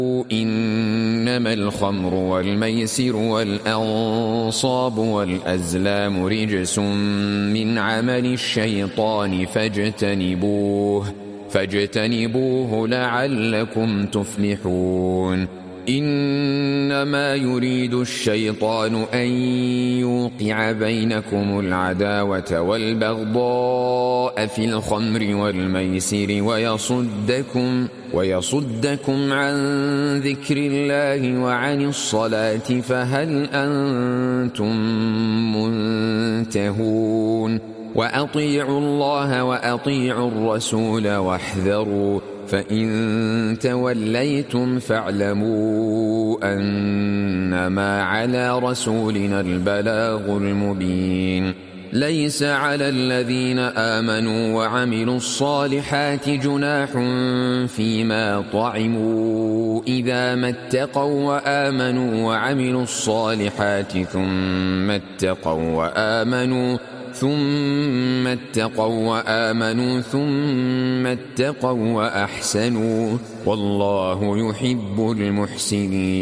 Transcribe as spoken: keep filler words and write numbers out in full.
إنما الخمر والميسر والأنصاب والأزلام رجس من عمل الشيطان فاجتنبوه فاجتنبوه لعلكم تفلحون إنما يريد الشيطان أن يوقع بينكم العداوة والبغضاء في الخمر والميسر ويصدكم ويصدكم عن ذكر الله وعن الصلاة فهل أنتم منتهون وأطيعوا الله وأطيعوا الرسول واحذروا فإن توليتم فاعلموا أنما على رسولنا البلاغ المبين ليس على الذين آمنوا وعملوا الصالحات جناح فيما طعموا إذا ما اتقوا وآمنوا وعملوا الصالحات ثم اتقوا وآمنوا ثم اتقوا وآمنوا ثم اتقوا وأحسنوا والله يحب المحسنين